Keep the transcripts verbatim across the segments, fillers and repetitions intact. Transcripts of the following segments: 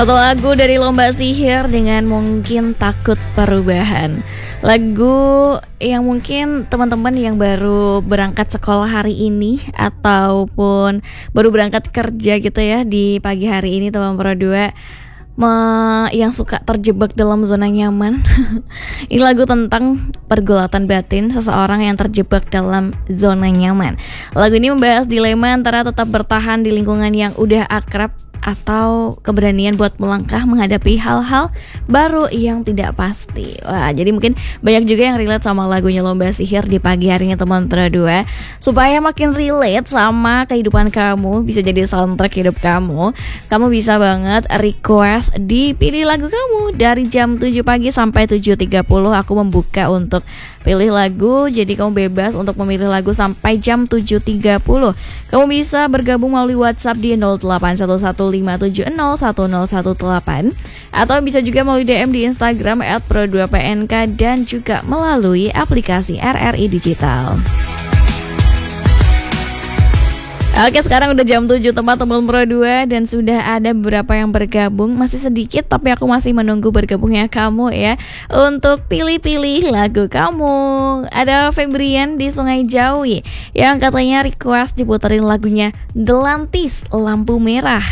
Satu lagu dari Lomba Sihir dengan Mungkin Takut Perubahan. Lagu yang mungkin teman-teman yang baru berangkat sekolah hari ini ataupun baru berangkat kerja gitu ya di pagi hari ini, teman Pro dua me- yang suka terjebak dalam zona nyaman. Ini lagu tentang pergulatan batin seseorang yang terjebak dalam zona nyaman. Lagu ini membahas dilema antara tetap bertahan di lingkungan yang udah akrab atau keberanian buat melangkah menghadapi hal-hal baru yang tidak pasti. Wah, jadi mungkin banyak juga yang relate sama lagunya Lomba Sihir di pagi harinya teman Pro dua. Supaya makin relate sama kehidupan kamu, bisa jadi soundtrack hidup kamu, kamu bisa banget request di pilih lagu kamu. Dari jam tujuh pagi sampai tujuh tiga puluh aku membuka untuk pilih lagu. Jadi kamu bebas untuk memilih lagu sampai jam tujuh tiga puluh. Kamu bisa bergabung melalui WhatsApp di nol delapan satu satu lima tujuh nol satu nol satu delapan atau bisa juga melalui D M di Instagram at pro dua p n k dan juga melalui aplikasi R R I Digital. Oke, sekarang udah jam tujuh teman-teman Pro dua dan sudah ada beberapa yang bergabung. Masih sedikit tapi aku masih menunggu bergabungnya kamu ya untuk pilih-pilih lagu kamu. Ada Febrian di Sungai Jawi yang katanya request diputerin lagunya Delantis Lampu Merah.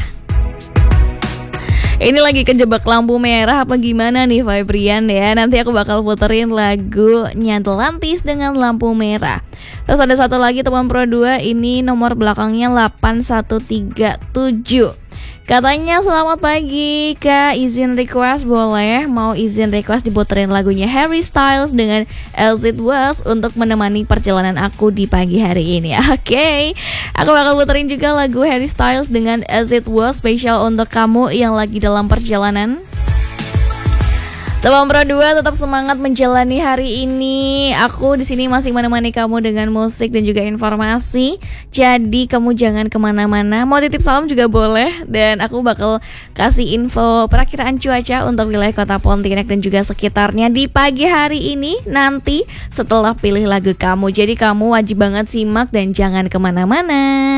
Ini lagi kejebak lampu merah apa gimana nih Febrian ya? Nanti aku bakal puterin lagunya Delantis dengan lampu merah. Terus ada satu lagi teman Pro dua, ini nomor belakangnya delapan satu tiga tujuh. Katanya selamat pagi Kak, izin request boleh? Mau izin request diputerin lagunya Harry Styles dengan As It Was untuk menemani perjalanan aku di pagi hari ini. Oke, okay. Aku bakal puterin juga lagu Harry Styles dengan As It Was spesial untuk kamu yang lagi dalam perjalanan. Teman Pro dua tetap semangat menjalani hari ini. Aku di sini masih menemani kamu dengan musik dan juga informasi. Jadi kamu jangan kemana-mana. Mau titip salam juga boleh. Dan aku bakal kasih info perakiraan cuaca untuk wilayah kota Pontianak dan juga sekitarnya di pagi hari ini nanti setelah pilih lagu kamu. Jadi kamu wajib banget simak dan jangan kemana-mana.